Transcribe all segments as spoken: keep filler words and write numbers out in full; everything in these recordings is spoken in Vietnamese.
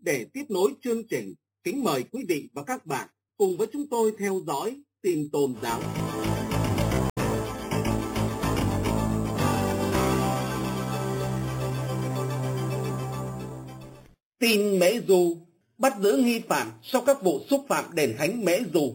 để tiếp nối chương trình, kính mời quý vị và các bạn cùng với chúng tôi theo dõi tin tôn giáo. Tin Mễ Du, bắt giữ nghi phạm sau các vụ xúc phạm đền thánh Mễ Du.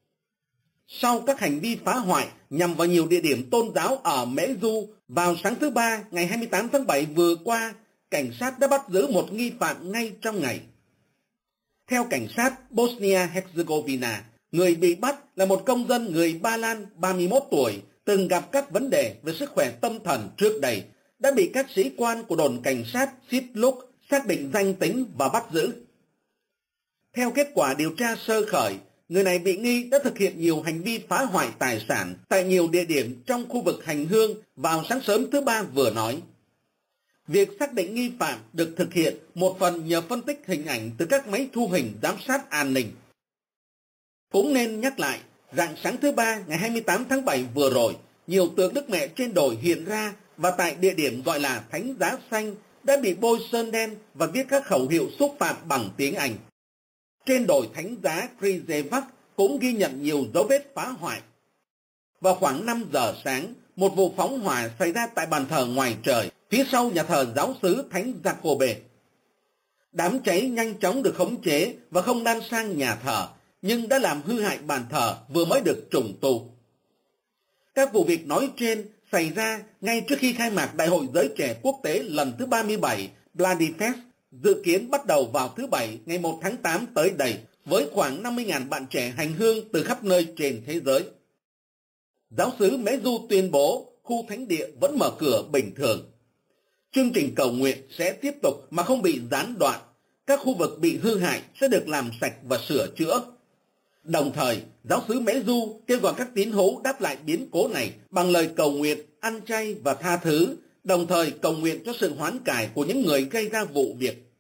Sau các hành vi phá hoại nhằm vào nhiều địa điểm tôn giáo ở Mễ Du, vào sáng thứ Ba ngày hai mươi tám tháng bảy vừa qua, cảnh sát đã bắt giữ một nghi phạm ngay trong ngày. Theo cảnh sát Bosnia-Herzegovina, người bị bắt là một công dân người Ba Lan ba mươi mốt tuổi, từng gặp các vấn đề về sức khỏe tâm thần trước đây, đã bị các sĩ quan của đồn cảnh sát Sitluk xác định danh tính và bắt giữ. Theo kết quả điều tra sơ khởi, người này bị nghi đã thực hiện nhiều hành vi phá hoại tài sản tại nhiều địa điểm trong khu vực hành hương vào sáng sớm thứ Ba vừa nói. Việc xác định nghi phạm được thực hiện một phần nhờ phân tích hình ảnh từ các máy thu hình giám sát an ninh. Cũng nên nhắc lại, rạng sáng thứ Ba ngày hai mươi tám tháng bảy vừa rồi, nhiều tượng Đức Mẹ trên đồi hiện ra và tại địa điểm gọi là Thánh Giá Xanh đã bị bôi sơn đen và viết các khẩu hiệu xúc phạm bằng tiếng Anh. Trên đồi Thánh Giá Križevac cũng ghi nhận nhiều dấu vết phá hoại. Vào khoảng năm giờ sáng, một vụ phóng hỏa xảy ra tại bàn thờ ngoài trời, phía sau nhà thờ giáo xứ Thánh Jacobe. Đám cháy nhanh chóng được khống chế và không lan sang nhà thờ, nhưng đã làm hư hại bàn thờ vừa mới được trùng tu. Các vụ việc nói trên xảy ra ngay trước khi khai mạc Đại hội Giới Trẻ Quốc tế lần thứ ba mươi bảy Bloody Fest, dự kiến bắt đầu vào thứ Bảy ngày một tháng tám tới đây, với khoảng năm mươi nghìn bạn trẻ hành hương từ khắp nơi trên thế giới. Giáo xứ Mễ Du tuyên bố khu thánh địa vẫn mở cửa bình thường. Chương trình cầu nguyện sẽ tiếp tục mà không bị gián đoạn. Các khu vực bị hư hại sẽ được làm sạch và sửa chữa. Đồng thời, giáo xứ Mễ Du kêu gọi các tín hữu đáp lại biến cố này bằng lời cầu nguyện, ăn chay và tha thứ, đồng thời cầu nguyện cho sự hoán cải của những người gây ra vụ việc.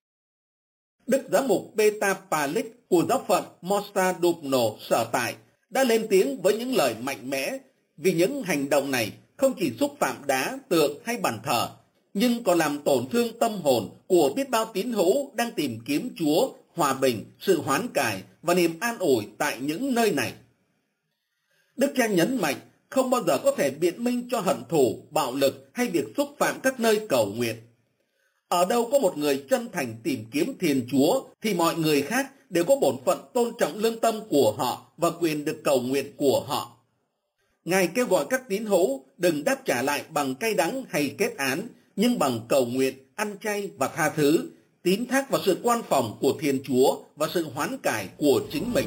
Đức giám mục Petar Palik của giáo phận Mostar Dubno sở tại đã lên tiếng với những lời mạnh mẽ vì những hành động này không chỉ xúc phạm đá, tượng hay bàn thờ, nhưng còn làm tổn thương tâm hồn của biết bao tín hữu đang tìm kiếm Chúa, hòa bình, sự hoán cải và niềm an ủi tại những nơi này. Đức cha nhấn mạnh không bao giờ có thể biện minh cho hận thù, bạo lực hay việc xúc phạm các nơi cầu nguyện. Ở đâu có một người chân thành tìm kiếm Thiên Chúa thì mọi người khác đều có bổn phận tôn trọng lương tâm của họ và quyền được cầu nguyện của họ. Ngài kêu gọi các tín hữu đừng đáp trả lại bằng cay đắng hay kết án, nhưng bằng cầu nguyện, ăn chay và tha thứ, tín thác vào sự quan phòng của Thiên Chúa và sự hoán cải của chính mình.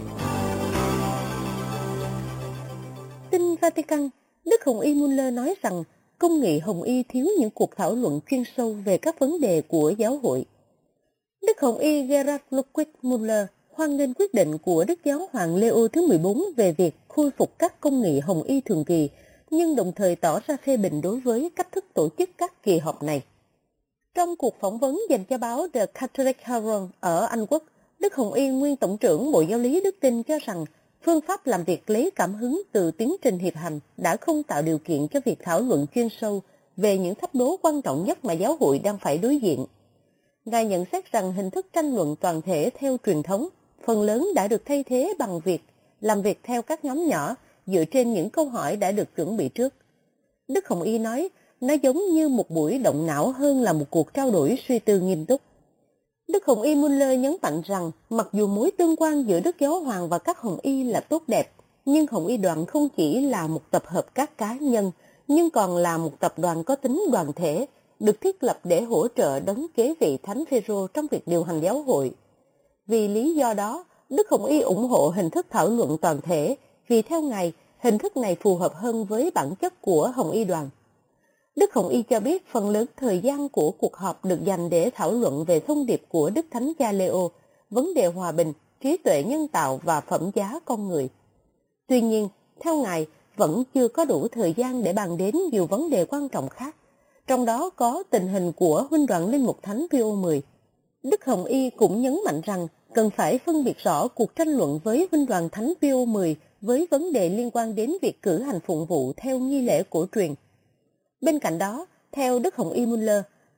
Tin Vatican, Đức Hồng Y Muller nói rằng công nghị Hồng Y thiếu những cuộc thảo luận chuyên sâu về các vấn đề của giáo hội. Đức Hồng Y Gerhard Ludwig Muller hoan nghênh quyết định của Đức Giáo hoàng Leo thứ mười bốn về việc khôi phục các công nghị Hồng Y thường kỳ, nhưng đồng thời tỏ ra phê bình đối với cách thức tổ chức các kỳ họp này. Trong cuộc phỏng vấn dành cho báo The Catholic Herald ở Anh Quốc, Đức Hồng Y nguyên Tổng trưởng Bộ Giáo lý Đức Tin cho rằng phương pháp làm việc lấy cảm hứng từ tiến trình hiệp hành đã không tạo điều kiện cho việc thảo luận chuyên sâu về những thách đố quan trọng nhất mà giáo hội đang phải đối diện. Ngài nhận xét rằng hình thức tranh luận toàn thể theo truyền thống phần lớn đã được thay thế bằng việc làm việc theo các nhóm nhỏ dựa trên những câu hỏi đã được chuẩn bị trước. Đức Hồng Y nói, nó giống như một buổi động não hơn là một cuộc trao đổi suy tư nghiêm túc. Đức Hồng Y Muller nhấn mạnh rằng mặc dù mối tương quan giữa Đức Giáo Hoàng và các Hồng Y là tốt đẹp, nhưng Hồng Y đoàn không chỉ là một tập hợp các cá nhân, nhưng còn là một tập đoàn có tính đoàn thể, được thiết lập để hỗ trợ đấng kế vị Thánh Phêrô trong việc điều hành giáo hội. Vì lý do đó, Đức Hồng Y ủng hộ hình thức thảo luận toàn thể, vì theo Ngài, hình thức này phù hợp hơn với bản chất của Hồng Y đoàn. Đức Hồng Y cho biết phần lớn thời gian của cuộc họp được dành để thảo luận về thông điệp của Đức Thánh Cha Leo, vấn đề hòa bình, trí tuệ nhân tạo và phẩm giá con người. Tuy nhiên, theo Ngài, vẫn chưa có đủ thời gian để bàn đến nhiều vấn đề quan trọng khác, trong đó có tình hình của Huynh đoàn Linh Mục Thánh Pio mười. Đức Hồng Y cũng nhấn mạnh rằng cần phải phân biệt rõ cuộc tranh luận với Huynh đoàn Thánh Pio mười với vấn đề liên quan đến việc cử hành phụng vụ theo nghi lễ cổ truyền. Bên cạnh đó, theo Đức Hồng Y Muller,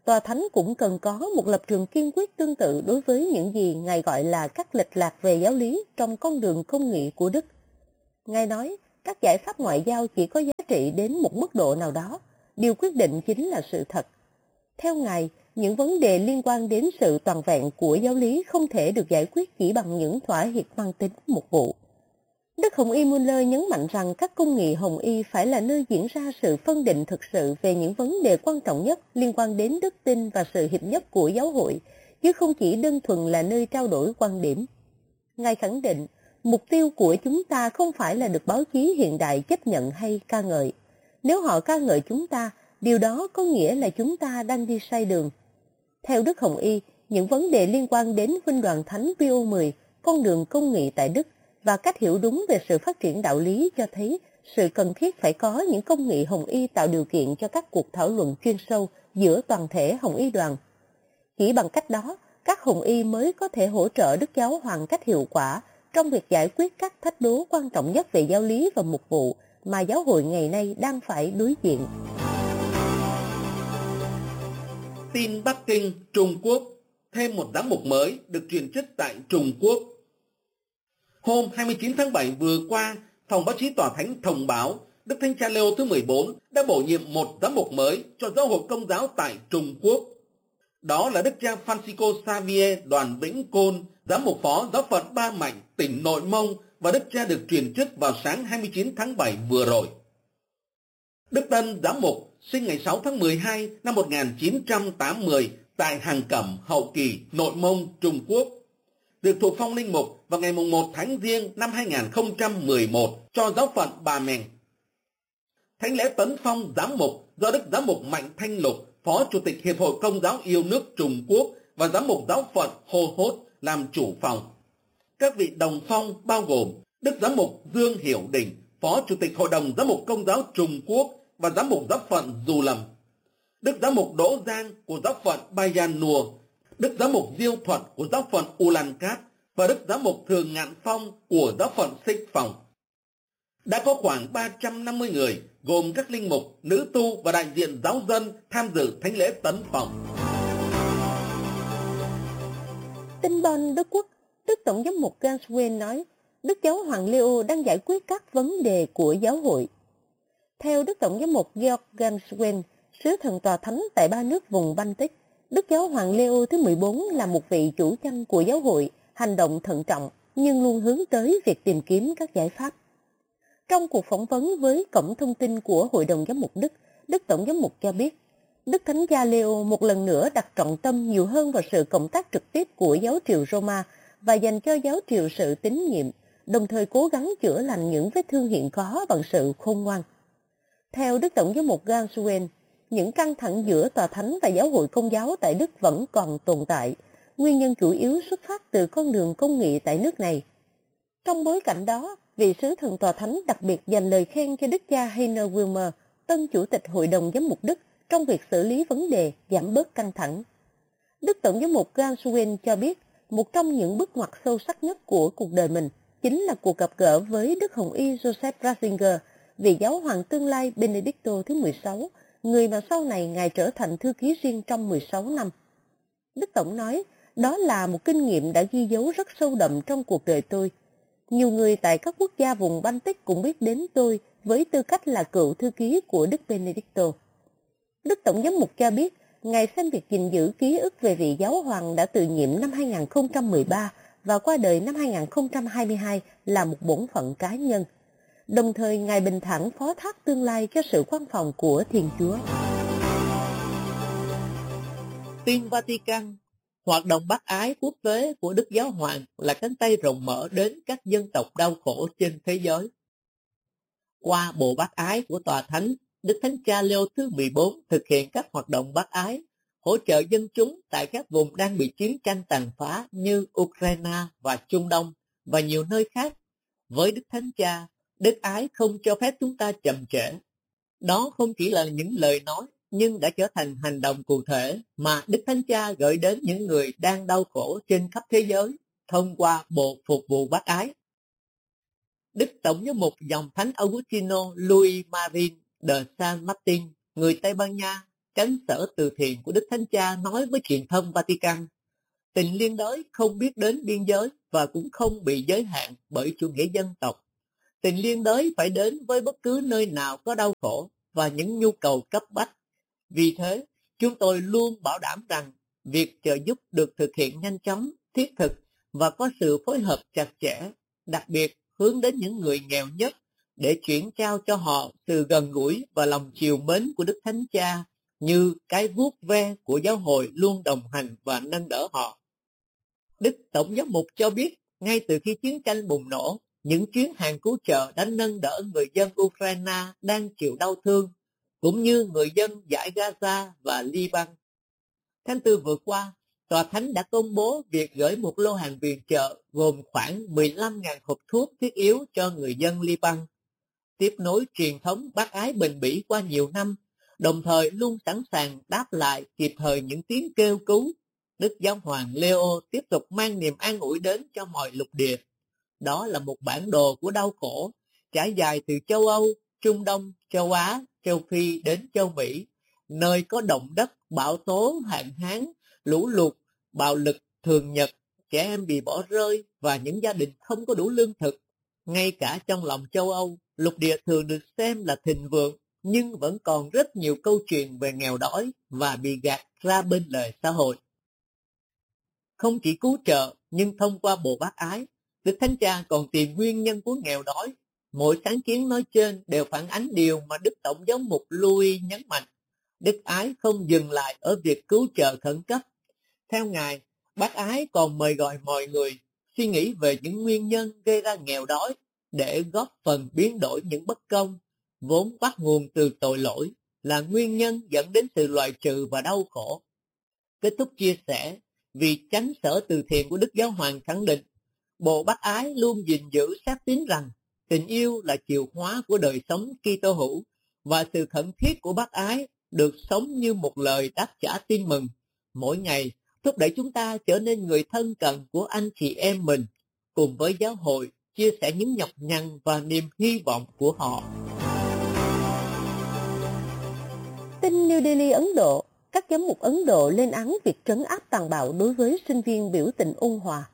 Tòa Thánh cũng cần có một lập trường kiên quyết tương tự đối với những gì Ngài gọi là các lệch lạc về giáo lý trong con đường công nghị của Đức. Ngài nói, các giải pháp ngoại giao chỉ có giá trị đến một mức độ nào đó, điều quyết định chính là sự thật. Theo Ngài, những vấn đề liên quan đến sự toàn vẹn của giáo lý không thể được giải quyết chỉ bằng những thỏa hiệp mang tính mục vụ. Đức Hồng Y Muller nhấn mạnh rằng các công nghị Hồng Y phải là nơi diễn ra sự phân định thực sự về những vấn đề quan trọng nhất liên quan đến đức tin và sự hiệp nhất của giáo hội, chứ không chỉ đơn thuần là nơi trao đổi quan điểm. Ngài khẳng định, mục tiêu của chúng ta không phải là được báo chí hiện đại chấp nhận hay ca ngợi. Nếu họ ca ngợi chúng ta, điều đó có nghĩa là chúng ta đang đi sai đường. Theo Đức Hồng Y, những vấn đề liên quan đến Huynh đoàn Thánh Pio mười, con đường công nghị tại Đức và cách hiểu đúng về sự phát triển đạo lý cho thấy sự cần thiết phải có những công nghị Hồng Y tạo điều kiện cho các cuộc thảo luận chuyên sâu giữa toàn thể Hồng Y đoàn. Chỉ bằng cách đó, các Hồng Y mới có thể hỗ trợ Đức Giáo Hoàng cách hiệu quả trong việc giải quyết các thách đố quan trọng nhất về giáo lý và mục vụ mà giáo hội ngày nay đang phải đối diện. Tin Bắc Kinh, Trung Quốc, thêm một giám mục mới được truyền chức tại Trung Quốc. Hôm hai mươi chín tháng bảy vừa qua, Phòng báo chí Tòa Thánh thông báo Đức Thánh Cha Leo thứ mười bốn đã bổ nhiệm một giám mục mới cho giáo hội Công giáo tại Trung Quốc. Đó là Đức cha Francisco Xavier Đoàn Vĩnh Côn, giám mục phó giáo phận Ba Mạnh, tỉnh Nội Mông, và đức cha được truyền chức vào sáng hai mươi chín tháng bảy vừa rồi. Đức Tân giám mục sinh ngày sáu tháng mười hai năm một nghìn chín trăm tám mươi tại Hàng Cẩm, Hậu Kỳ, Nội Mông, Trung Quốc, được thụ phong linh mục vào ngày mùng một tháng Giêng năm hai nghìn không trăm mười một cho giáo phận Ba Mèn. Thánh lễ tấn phong giám mục do Đức Giám mục Mạnh Thanh Lục, Phó Chủ tịch Hiệp hội Công giáo yêu nước Trung Quốc, và giám mục giáo phận Hô Hốt làm chủ phòng. Các vị đồng phong bao gồm Đức Giám mục Dương Hiểu Đình, Phó Chủ tịch Hội đồng Giám mục Công giáo Trung Quốc và giám mục giáo phận Dù Lầm, Đức Giám mục Đỗ Giang của giáo phận Bayan Nua, Đức Giám mục Diêu Thuận của giáo phận Ulan Cát và Đức Giám mục Thường Ngạn Phong của giáo phận Xích Phòng. Đã có khoảng ba trăm năm mươi người, gồm các linh mục, nữ tu và đại diện giáo dân tham dự thánh lễ tấn phong. Tin Bonn, Đức Quốc, Đức Tổng giám mục Ganswein nói, Đức Giáo hoàng Leo đang giải quyết các vấn đề của giáo hội. Theo Đức Tổng giám mục Georg Ganswein, sứ thần tòa thánh tại ba nước vùng Baltic, Đức Giáo hoàng Leo thứ mười bốn là một vị chủ chăn của giáo hội, hành động thận trọng nhưng luôn hướng tới việc tìm kiếm các giải pháp. Trong cuộc phỏng vấn với cổng thông tin của Hội đồng Giám mục Đức, Đức Tổng giám mục cho biết, Đức Thánh cha Leo một lần nữa đặt trọng tâm nhiều hơn vào sự cộng tác trực tiếp của giáo triều Roma và dành cho giáo triều sự tín nhiệm, đồng thời cố gắng chữa lành những vết thương hiện có bằng sự khôn ngoan. Theo Đức Tổng giám mục Ganswein, những căng thẳng giữa tòa thánh và giáo hội Công giáo tại Đức vẫn còn tồn tại. Nguyên nhân chủ yếu xuất phát từ con đường công nghị tại nước này. Trong bối cảnh đó, vị sứ thần tòa thánh đặc biệt dành lời khen cho Đức cha Heiner Wilmer, tân chủ tịch Hội đồng Giám mục Đức, trong việc xử lý vấn đề giảm bớt căng thẳng. Đức Tổng giám mục Ganswein cho biết, một trong những bước ngoặt sâu sắc nhất của cuộc đời mình chính là cuộc gặp gỡ với Đức Hồng Y Joseph Ratzinger, vị giáo hoàng tương lai Benedicto thứ mười sáu, người mà sau này Ngài trở thành thư ký riêng trong mười sáu năm. Đức Tổng nói, đó là một kinh nghiệm đã ghi dấu rất sâu đậm trong cuộc đời tôi. Nhiều người tại các quốc gia vùng Baltic cũng biết đến tôi với tư cách là cựu thư ký của Đức Benedicto. Đức Tổng giám mục cho biết, Ngài xem việc gìn giữ ký ức về vị giáo hoàng đã từ nhiệm năm hai nghìn không trăm mười ba và qua đời năm hai nghìn không trăm hai mươi hai là một bổn phận cá nhân. Đồng thời, Ngài bình thản phó thác tương lai cho sự quan phòng của Thiên Chúa. Tin Vatican, hoạt động bác ái quốc tế của Đức Giáo Hoàng là cánh tay rộng mở đến các dân tộc đau khổ trên thế giới. Qua bộ bác ái của Tòa Thánh, Đức Thánh Cha Leo thứ mười bốn thực hiện các hoạt động bác ái, hỗ trợ dân chúng tại các vùng đang bị chiến tranh tàn phá như Ukraine và Trung Đông và nhiều nơi khác. Với Đức Thánh Cha, đức ái không cho phép chúng ta chậm trễ. Đó không chỉ là những lời nói, nhưng đã trở thành hành động cụ thể mà Đức Thánh Cha gửi đến những người đang đau khổ trên khắp thế giới thông qua bộ phục vụ bác ái. Đức Tổng giám mục dòng Thánh Augustino Luis Marin de San Martin, người Tây Ban Nha, cánh sở từ thiện của Đức Thánh Cha nói với truyền thông Vatican, tình liên đới không biết đến biên giới và cũng không bị giới hạn bởi chủ nghĩa dân tộc. Tình liên đới phải đến với bất cứ nơi nào có đau khổ và những nhu cầu cấp bách. Vì thế, chúng tôi luôn bảo đảm rằng việc trợ giúp được thực hiện nhanh chóng, thiết thực và có sự phối hợp chặt chẽ, đặc biệt hướng đến những người nghèo nhất để chuyển trao cho họ sự gần gũi và lòng trìu mến của Đức Thánh Cha, như cái vuốt ve của giáo hội luôn đồng hành và nâng đỡ họ. Đức Tổng giám mục cho biết, ngay từ khi chiến tranh bùng nổ, những chuyến hàng cứu trợ đã nâng đỡ người dân Ukraine đang chịu đau thương, cũng như người dân dải Gaza và Liban. Tháng tư vừa qua, Tòa Thánh đã công bố việc gửi một lô hàng viện trợ gồm khoảng mười lăm nghìn hộp thuốc thiết yếu cho người dân Liban, tiếp nối truyền thống bác ái bền bỉ qua nhiều năm, đồng thời luôn sẵn sàng đáp lại kịp thời những tiếng kêu cứu. Đức Giáo hoàng Leo tiếp tục mang niềm an ủi đến cho mọi lục địa. Đó là một bản đồ của đau khổ, trải dài từ châu Âu, Trung Đông, châu Á, châu Phi đến châu Mỹ, nơi có động đất, bão tố, hạn hán, lũ lụt, bạo lực thường nhật, trẻ em bị bỏ rơi và những gia đình không có đủ lương thực. Ngay cả trong lòng châu Âu, lục địa thường được xem là thịnh vượng, nhưng vẫn còn rất nhiều câu chuyện về nghèo đói và bị gạt ra bên lề xã hội. Không chỉ cứu trợ, nhưng thông qua Bộ Bác Ái, Đức Thánh Cha còn tìm nguyên nhân của nghèo đói. Mỗi sáng kiến nói trên đều phản ánh điều mà Đức Tổng giám mục Louis nhấn mạnh. Đức Ái không dừng lại ở việc cứu trợ khẩn cấp. Theo Ngài, Bác Ái còn mời gọi mọi người suy nghĩ về những nguyên nhân gây ra nghèo đói để góp phần biến đổi những bất công, vốn bắt nguồn từ tội lỗi, là nguyên nhân dẫn đến sự loại trừ và đau khổ. Kết thúc chia sẻ, vị chánh sở từ thiện của Đức Giáo hoàng khẳng định, Bộ Bác Ái luôn gìn giữ xác tín rằng tình yêu là chìa khóa của đời sống Kitô hữu và sự khẩn thiết của Bác Ái được sống như một lời đáp trả tin mừng, mỗi ngày thúc đẩy chúng ta trở nên người thân cận của anh chị em mình, cùng với giáo hội chia sẻ những nhọc nhằn và niềm hy vọng của họ. Tin New Delhi, Ấn Độ, các giám mục Ấn Độ lên án việc trấn áp tàn bạo đối với sinh viên biểu tình ôn hòa.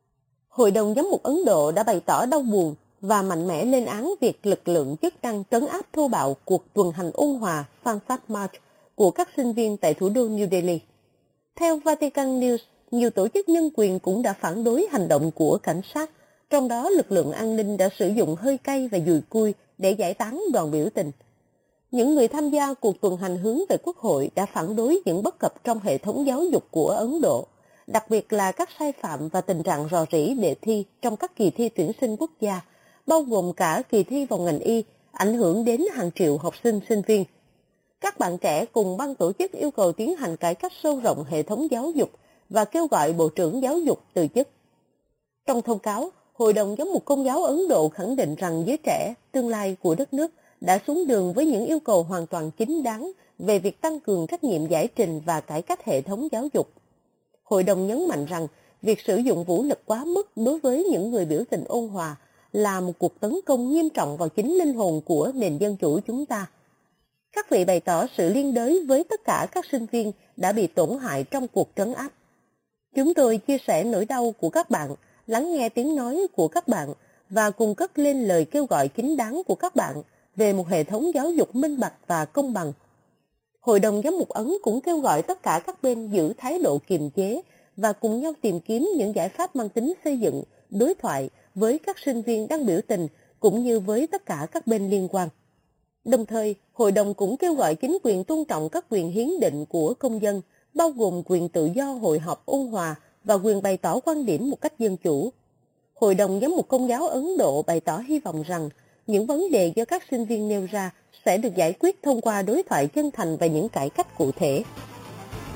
Hội đồng giám mục Ấn Độ đã bày tỏ đau buồn và mạnh mẽ lên án việc lực lượng chức năng trấn áp thô bạo cuộc tuần hành ôn hòa Sanskrit March của các sinh viên tại thủ đô New Delhi. Theo Vatican News, nhiều tổ chức nhân quyền cũng đã phản đối hành động của cảnh sát, trong đó lực lượng an ninh đã sử dụng hơi cay và dùi cui để giải tán đoàn biểu tình. Những người tham gia cuộc tuần hành hướng về Quốc hội đã phản đối những bất cập trong hệ thống giáo dục của Ấn Độ, đặc biệt là các sai phạm và tình trạng rò rỉ đề thi trong các kỳ thi tuyển sinh quốc gia, bao gồm cả kỳ thi vào ngành y, ảnh hưởng đến hàng triệu học sinh sinh viên. Các bạn trẻ cùng ban tổ chức yêu cầu tiến hành cải cách sâu rộng hệ thống giáo dục và kêu gọi Bộ trưởng Giáo dục từ chức. Trong thông cáo, Hội đồng Giám mục Công giáo Ấn Độ khẳng định rằng giới trẻ, tương lai của đất nước, đã xuống đường với những yêu cầu hoàn toàn chính đáng về việc tăng cường trách nhiệm giải trình và cải cách hệ thống giáo dục. Hội đồng nhấn mạnh rằng việc sử dụng vũ lực quá mức đối với những người biểu tình ôn hòa là một cuộc tấn công nghiêm trọng vào chính linh hồn của nền dân chủ chúng ta. Các vị bày tỏ sự liên đới với tất cả các sinh viên đã bị tổn hại trong cuộc trấn áp. Chúng tôi chia sẻ nỗi đau của các bạn, lắng nghe tiếng nói của các bạn và cùng cất lên lời kêu gọi chính đáng của các bạn về một hệ thống giáo dục minh bạch và công bằng. Hội đồng Giám mục Ấn cũng kêu gọi tất cả các bên giữ thái độ kiềm chế và cùng nhau tìm kiếm những giải pháp mang tính xây dựng, đối thoại với các sinh viên đang biểu tình cũng như với tất cả các bên liên quan. Đồng thời, Hội đồng cũng kêu gọi chính quyền tôn trọng các quyền hiến định của công dân, bao gồm quyền tự do hội họp ôn hòa và quyền bày tỏ quan điểm một cách dân chủ. Hội đồng Giám mục Công giáo Ấn Độ bày tỏ hy vọng rằng những vấn đề do các sinh viên nêu ra sẽ được giải quyết thông qua đối thoại chân thành và những cải cách cụ thể.